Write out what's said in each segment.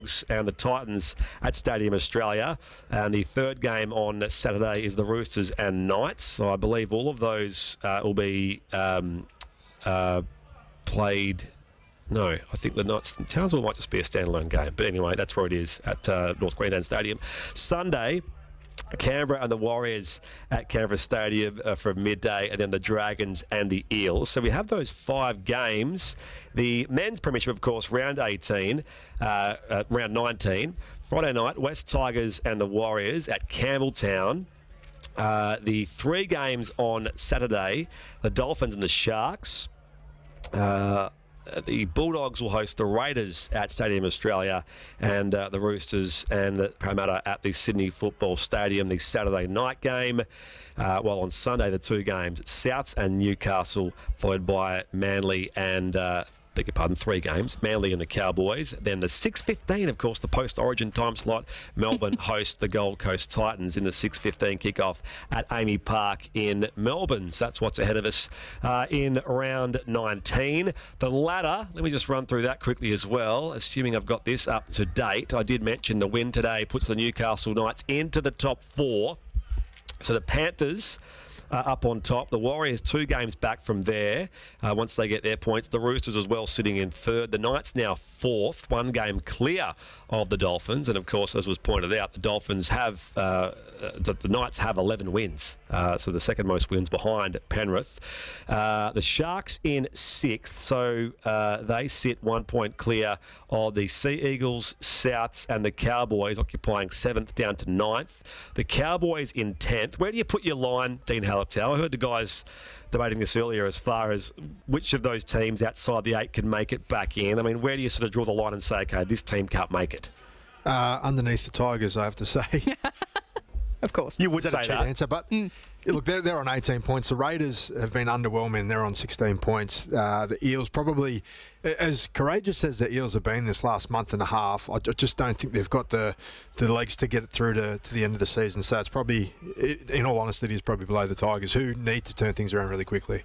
and the Titans at Stadium Australia. And the third game on Saturday is the Roosters and Knights. So I believe all of those will be played. No, I think the Knights and Townsville might just be a standalone game. But anyway, that's where it is at North Queensland Stadium. Sunday, Canberra and the Warriors at Canberra Stadium for midday, and then the Dragons and the Eels. So we have those 5 games. The men's premiership, of course, round 18, round 19. Friday night, West Tigers and the Warriors at Campbelltown. The 3 games on Saturday, the Dolphins and the Sharks. The Bulldogs will host the Raiders at Stadium Australia, and the Roosters and the Parramatta at the Sydney Football Stadium, the Saturday night game. While on Sunday, the 2 games, Souths and Newcastle, followed by Manly and 3 games, Manly and the Cowboys. Then the 6:15, of course, the post-Origin time slot, Melbourne host the Gold Coast Titans in the 6:15 kickoff at Amy Park in Melbourne. So that's what's ahead of us in round 19. The ladder, let me just run through that quickly as well, assuming I've got this up to date. I did mention the win today puts the Newcastle Knights into the top 4. So the Panthers up on top. The Warriors 2 games back from there once they get their points. The Roosters as well sitting in 3rd. The Knights now 4th, 1 game clear of the Dolphins. And of course, as was pointed out, the Dolphins have, the Knights have 11 wins. So the second most wins behind Penrith. The Sharks in 6th. So they sit 1 point clear of the Sea Eagles, Souths and the Cowboys, occupying 7th down to 9th. The Cowboys in 10th. Where do you put your line, Dean Hallertau? I heard the guys debating this earlier as far as which of those teams outside the 8 can make it back in. I mean, where do you sort of draw the line and say, okay, this team can't make it? Underneath the Tigers, I have to say. Of course. You would say That's a cheap that. answer, but look, they're on 18 points. The Raiders have been underwhelming. They're on 16 points. The Eels probably, as courageous as the Eels have been this last month and a half, I just don't think they've got the legs to get it through to the end of the season. So it's probably, in all honesty, it is probably below the Tigers, who need to turn things around really quickly.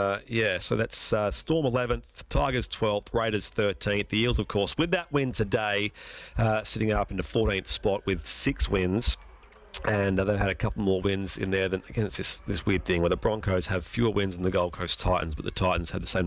So that's Storm 11th, Tigers 12th, Raiders 13th. The Eels, of course, with that win today, sitting up in the 14th spot with 6 wins. And they've had a couple more wins in there. Again, it's just this weird thing where the Broncos have fewer wins than the Gold Coast Titans, but the Titans had the same